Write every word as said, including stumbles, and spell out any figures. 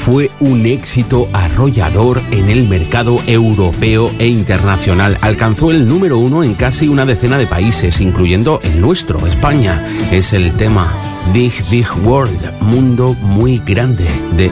fue un éxito arrollador en el mercado europeo e internacional. Alcanzó el número uno en casi una decena de países, incluyendo el nuestro, España. Es el tema Big Big World, mundo muy grande, de